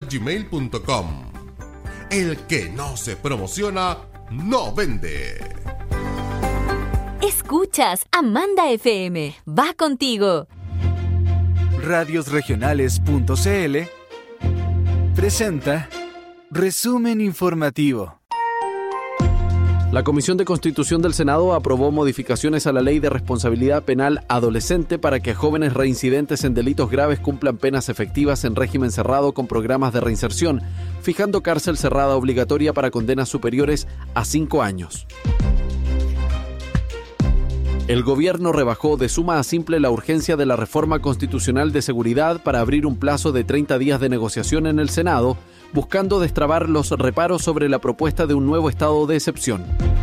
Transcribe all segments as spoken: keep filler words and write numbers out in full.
gmail punto com. El que no se promociona, no vende. Escuchas Amanda F M. Va contigo. radios regionales punto c l presenta Resumen Informativo. La Comisión de Constitución del Senado aprobó modificaciones a la Ley de Responsabilidad Penal Adolescente para que jóvenes reincidentes en delitos graves cumplan penas efectivas en régimen cerrado con programas de reinserción, fijando cárcel cerrada obligatoria para condenas superiores a cinco años. El gobierno rebajó de suma a simple la urgencia de la reforma constitucional de seguridad para abrir un plazo de treinta días de negociación en el Senado, buscando destrabar los reparos sobre la propuesta de un nuevo estado de excepción.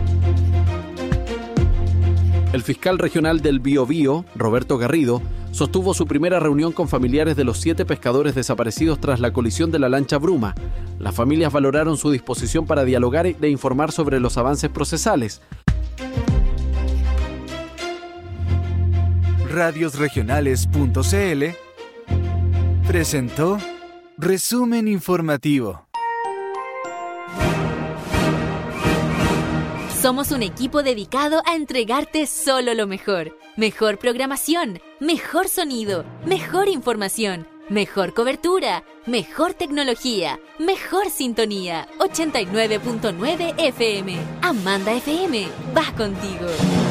El fiscal regional del Biobío, Roberto Garrido, sostuvo su primera reunión con familiares de los siete pescadores desaparecidos tras la colisión de la lancha Bruma. Las familias valoraron su disposición para dialogar e informar sobre los avances procesales. radios regionales punto c l presentó Resumen Informativo. Somos un equipo dedicado a entregarte solo lo mejor. Mejor programación, mejor sonido, mejor información, mejor cobertura, mejor tecnología, mejor sintonía. ochenta y nueve punto nueve F M. Amanda F M. Va contigo.